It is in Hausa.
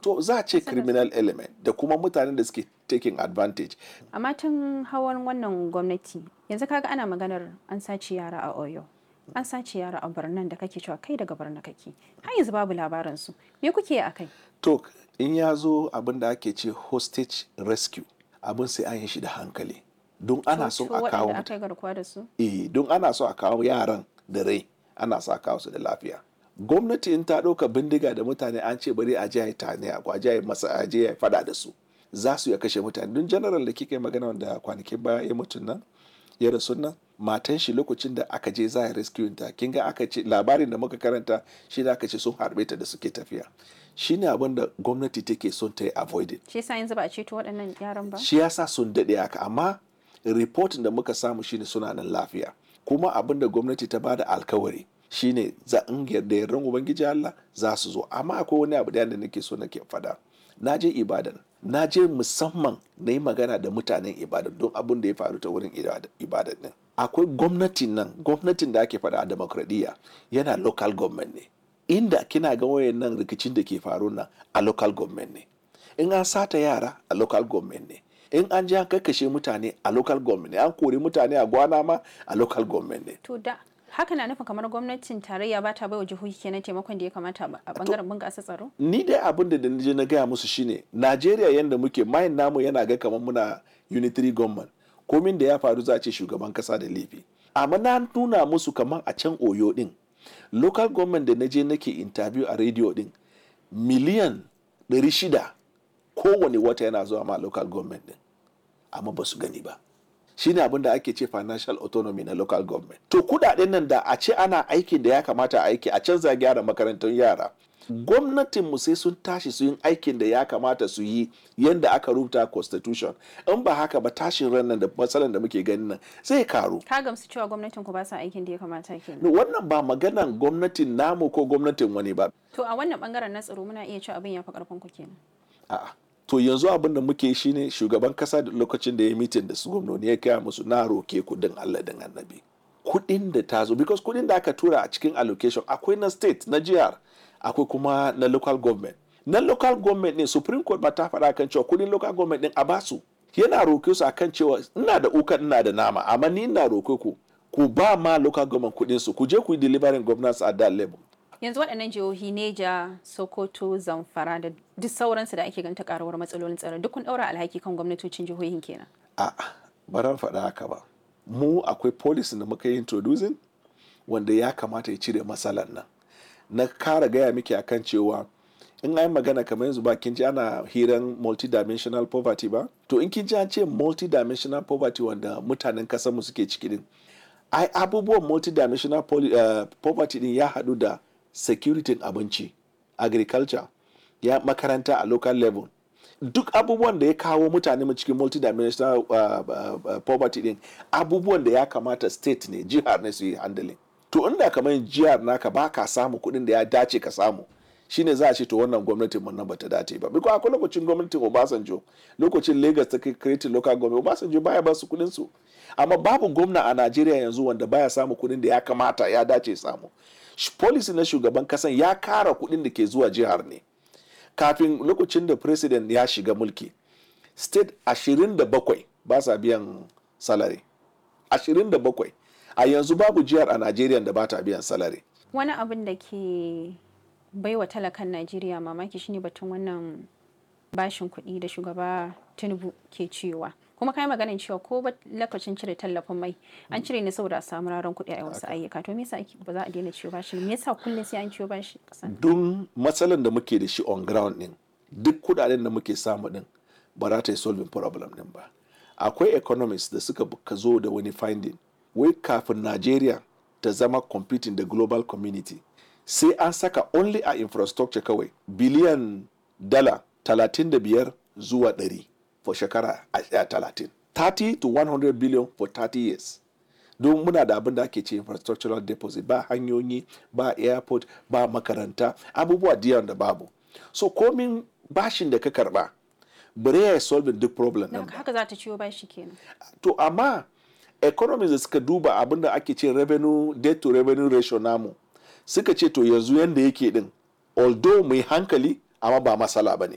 to za a ce criminal element da kuma mutanen da suke taking advantage. Amma tun hawan wannan gwamnati yanzu kaga ana maganar an sace yara a Oyo, an sace yara a Barnan da kake cewa kai daga Barna kake, har yanzu babu labarin su, me kuke a kai? To in ya zo abin da ake ce hostage rescue, abin sai an yi shi da hankali don ana so a kawo don ana so a kawo yaran da rai, ana so a kawo su da lafiya. Gwamnati in ta ɗauka bindiga da mutane an ce bari a je a yi tane a je a je a fada da su, za su ya kashe mutane. Don general da kike magana wanda kwanakin baya ya mutu nan ya rasu nan, matan shi lokacin da aka je za a rescue ta, kin ga aka ce labarin da muka karanta shi da aka ce sun harbe ta da suke tafiya. Shi ne abin da gwamnati take son ta yi avoided. Shi yasa yanzu ba a ceto waɗannan yaran ba? Shi yasa sun daɗe haka, amma reporting da muka samu shine suna nan lafiya. Kuma abin da gwamnati ta bada alkawari shine za in yarda yardan ubangiji Allah za su zo. Amma akwai wani abu da nake so nake fada. Na je Ibadan, na je musamman na yi magana da mutanen Ibadan don abin da ya faru ta wurin Ibadan din. Akwai gwamnatin da ake fada a demokradiyya yana local government ne. Inda kina ga wayannan rikicin da ke faru nan a local government ne. In an sata yara a local government ne. In an je an kakkashe mutane a local government ne. An kori mutane a gwana ma a local government ne. To da haka na nufin kamar gwamnatin tarayya ba ta bai wa jihohi kenan taimakon da ya kamata a bangaren bunƙasa tsaro? Ni dai abin da je na gaya musu shine Najeriya yanda muke mayin namu yana ga kamar muna unitary government. Komin da ya faru za a ce shugaban kasa da laifi. Amma na nuna musu kamar a can Oyo din. Local government da na je nake interview a radio din miliyan 600 kowane wata yana zuwa ma local government din. Amma ba su gani ba. Shine abin da ake ce financial autonomy na local government. To kudaden nan da a ce ana aikin da ya kamata a aiki a canza gyara makarantun yara. Gwamnatinmu sai sun tashi su yin aikin da ya kamata su yi yadda aka rubuta constitution. In ba haka ba tashin ran nan da matsalan da muke ganin nan zai karu. Ka gamsu cewa gwamnatin ku ba sa aikin da ya kamata kenan? Wannan ba maganan gwamnatin namu ko gwamnatin wani ba. To a wannan bangaren na tsaro muna iya cewa abin ya fi karfin ku kenan. A'a. To yanzu abin da muke shi ne shugaban kasa da lokacin da ya mitin da su gwamnoni ya kaya musu na roke kudin Allah din annabi. Kudin da ta zo, because kudin da aka tura a cikin allocation akwai na state, na jihar, akwai kuma na local government. Na local government ne Supreme Court ba ta faɗa kan cewa kudin local government din a basu. Yana roke su akan cewa ina da ukan ina da nama, amma ni ina roke ku ba ma local government kudin su, ku je ku yi delivering governance at that level. Yanzu waɗannan jihohi Neja, Sokoto, Zamfara da duk sauransu da ake ganta karuwar matsalolin tsaro duk kun ɗaura alhaki kan gwamnatocin jihohin kenan. A'a, ba ran faɗa haka ba. Mu akwai policy da muka yi introducing wanda ya kamata ya cire matsalar nan. Na kara gaya miki akan cewa in an magana kamar yanzu ba kin ji ana hiran multidimensional poverty ba? To in kin ji an ce multidimensional poverty wanda mutanen kasar mu suke ciki din. Ai abubuwan multidimensional poverty din ya haɗu da security abinci, agriculture, ya makaranta a local level. Duk abubuwan da ya kawo mutane mu cikin multidimensional poverty din, abubuwan da ya kamata state ne, jihar ne su yi handling. To inda kamar jihar naka ba ka samu kuɗin da ya dace ka samu, shine za a ce to wannan gwamnatin mun nan bata dace ba. Biko akwai lokacin gwamnatin Obasanjo, lokacin Lagos ta create local government, Obasanjo baya ba su kuɗin su. Amma babu gwamna a Najeriya yanzu wanda baya samu kuɗin da ya kamata ya dace samu. Policy na shugaban kasan ya kara kuɗin da ke zuwa jihar ne. Kafin lokacin da president ya shiga mulki, state 27 ba sa biyan salary. 27. A yanzu babu jihar a Najeriya da ba ta biyan salary. Wani abin da ke baiwa talakan Najeriya mamaki shine batun wannan bashin kuɗi da shugaba Tinubu ke cewa. Kuma kai maganin cewa ko ba lokacin cire tallafin mai an cire ne saboda a samu raran kuɗi a wasu ayyuka, to me yasa ba za a daina ciwo bashi, me yasa kullum sai an ciwo bashi kasan? Don matsalan da muke da shi on ground din, duk kudaden da muke samu din ba za ta yi solving problem din ba. Akwai economists da suka zo da wani finding wai kafin Najeriya ta zama competing da global community sai an saka only a infrastructure kawai biliyan dala 35 zuwa 100 for shekara 30. 30 to 100 billion for 30 years. Don muna da abin da ake ce infrastructural deposit, ba hanyoyi, ba airport, ba makaranta, abubuwa diyan da babu. So komin bashin da ka karba, bare ya solve duk problem din. Haka za ta ciwo bashi kenan. To amma economies da suka duba abin da ake ce revenue debt to revenue ratio namu, suka ce to yanzu yanda yake din, although mai hankali amma ba masala bane.